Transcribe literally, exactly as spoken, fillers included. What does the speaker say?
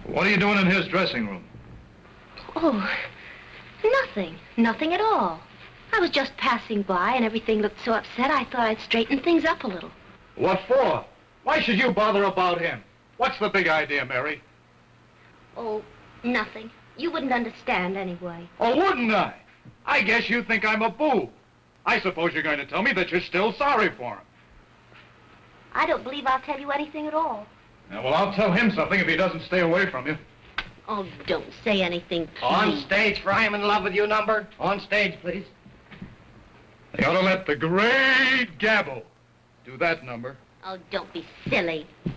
What are you doing in his dressing room? Oh, nothing. Nothing at all. I was just passing by and everything looked so upset I thought I'd straighten things up a little. What for? Why should you bother about him? What's the big idea, Mary? Oh, nothing. You wouldn't understand anyway. Oh, wouldn't I? I guess you think I'm a boo. I suppose you're going to tell me that you're still sorry for him. I don't believe I'll tell you anything at all. Yeah, well, I'll tell him something if he doesn't stay away from you. Oh, don't say anything, please. On stage for I'm in love with you number. On stage, please. They ought to let the great Gabbo do that number. Oh, don't be silly.